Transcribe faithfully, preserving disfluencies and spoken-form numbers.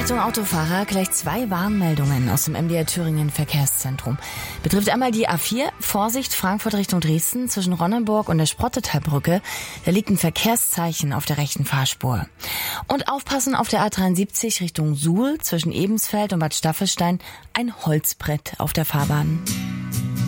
Achtung Autofahrer, gleich zwei Warnmeldungen aus dem M D R Thüringen Verkehrszentrum. Betrifft einmal die A vier, Vorsicht Frankfurt Richtung Dresden zwischen Ronnenburg und der Sprottetalbrücke. Da liegt ein Verkehrszeichen auf der rechten Fahrspur. Und aufpassen auf der A dreiundsiebzig Richtung Suhl zwischen Ebensfeld und Bad Staffelstein, ein Holzbrett auf der Fahrbahn.